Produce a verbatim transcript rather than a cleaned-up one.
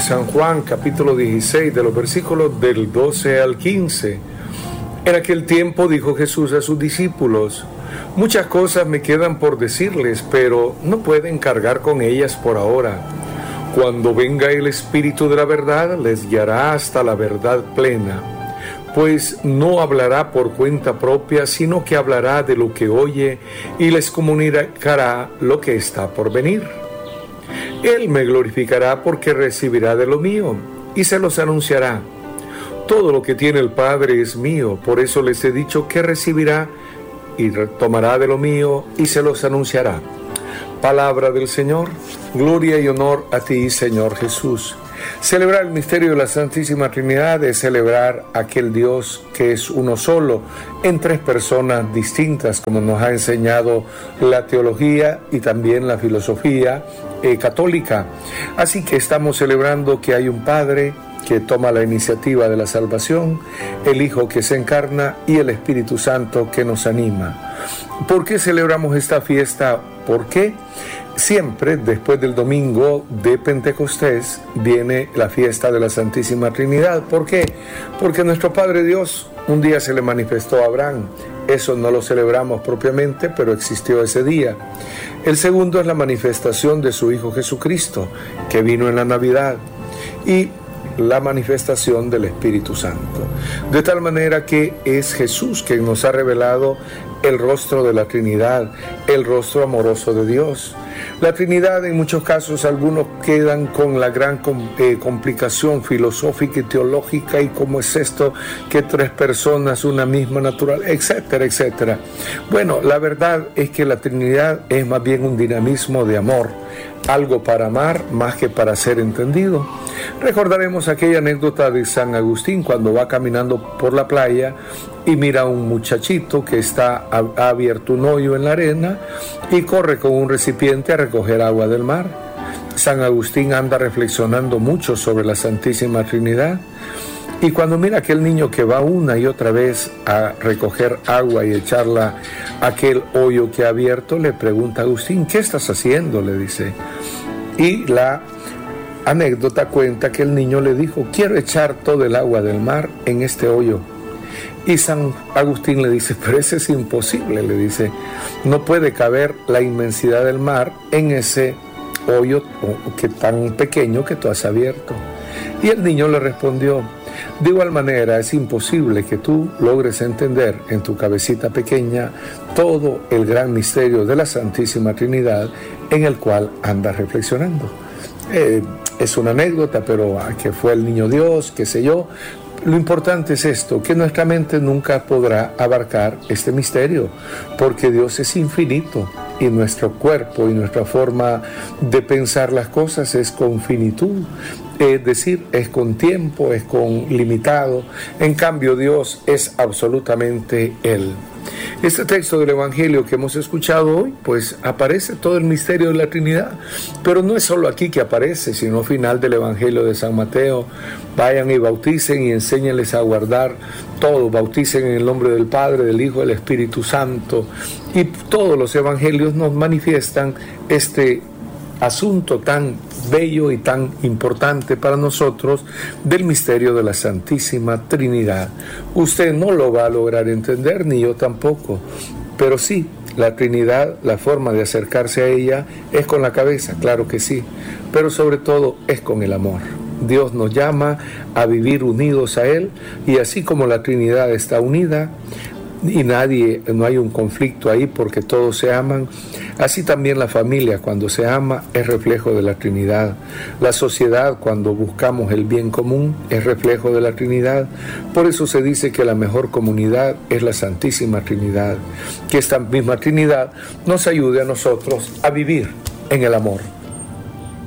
San Juan, capítulo dieciséis, de los versículos del doce al quince. En aquel tiempo dijo Jesús a sus discípulos: muchas cosas me quedan por decirles, pero no pueden cargar con ellas por ahora. Cuando venga el Espíritu de la verdad, les guiará hasta la verdad plena. Pues no hablará por cuenta propia, sino que hablará de lo que oye y les comunicará lo que está por venir. Él me glorificará porque recibirá de lo mío y se los anunciará. Todo lo que tiene el Padre es mío, por eso les he dicho que recibirá y tomará de lo mío y se los anunciará. Palabra del Señor. Gloria y honor a ti, Señor Jesús. Celebrar el misterio de la Santísima Trinidad es celebrar a aquel Dios que es uno solo, en tres personas distintas, como nos ha enseñado la teología y también la filosofía eh, católica. Así que estamos celebrando que hay un Padre que toma la iniciativa de la salvación, el Hijo que se encarna y el Espíritu Santo que nos anima. ¿Por qué celebramos esta fiesta? ¿Por qué? Siempre después del domingo de Pentecostés viene la fiesta de la Santísima Trinidad. ¿Por qué? Porque nuestro Padre Dios un día se le manifestó a Abraham. Eso no lo celebramos propiamente, pero existió ese día. El segundo es la manifestación de su Hijo Jesucristo, que vino en la Navidad. Y la manifestación del Espíritu Santo. De tal manera que es Jesús quien nos ha revelado el rostro de la Trinidad, el rostro amoroso de Dios. La Trinidad, en muchos casos, algunos quedan con la gran eh, complicación filosófica y teológica, y cómo es esto que tres personas, una misma naturaleza, etcétera, etcétera. Bueno, la verdad es que la Trinidad es más bien un dinamismo de amor, algo para amar más que para ser entendido. Recordaremos aquella anécdota de San Agustín cuando va caminando por la playa y mira a un muchachito que está ha abierto un hoyo en la arena y corre con un recipiente a recoger agua del mar. San Agustín anda reflexionando mucho sobre la Santísima Trinidad, y cuando mira a aquel niño que va una y otra vez a recoger agua y echarla a aquel hoyo que ha abierto, le pregunta a Agustín: ¿qué estás haciendo?, le dice. Y la anécdota cuenta que el niño le dijo: quiero echar todo el agua del mar en este hoyo. Y San Agustín le dice: pero eso es imposible, le dice, no puede caber la inmensidad del mar en ese hoyo que tan pequeño que tú has abierto. Y el niño le respondió: de igual manera es imposible que tú logres entender en tu cabecita pequeña todo el gran misterio de la Santísima Trinidad en el cual andas reflexionando. Eh, es una anécdota, pero ah, que fue el niño Dios, qué sé yo. Lo importante es esto, que nuestra mente nunca podrá abarcar este misterio, porque Dios es infinito y nuestro cuerpo y nuestra forma de pensar las cosas es con finitud, es decir, es con tiempo, es con limitado. En cambio, Dios es absolutamente Él. Este texto del Evangelio que hemos escuchado hoy, pues aparece todo el misterio de la Trinidad, pero no es solo aquí que aparece, sino al final del Evangelio de San Mateo: vayan y bauticen y enséñenles a guardar todo, bauticen en el nombre del Padre, del Hijo, del Espíritu Santo. Y todos los evangelios nos manifiestan este asunto tan bello y tan importante para nosotros del misterio de la Santísima Trinidad. Usted no lo va a lograr entender, ni yo tampoco, pero sí, la Trinidad, la forma de acercarse a ella es con la cabeza, claro que sí, pero sobre todo es con el amor. Dios nos llama a vivir unidos a Él, y así como la Trinidad está unida y nadie, no hay un conflicto ahí porque todos se aman, así también la familia, cuando se ama, es reflejo de la Trinidad. La sociedad, cuando buscamos el bien común, es reflejo de la Trinidad. Por eso se dice que la mejor comunidad es la Santísima Trinidad. Que esta misma Trinidad nos ayude a nosotros a vivir en el amor.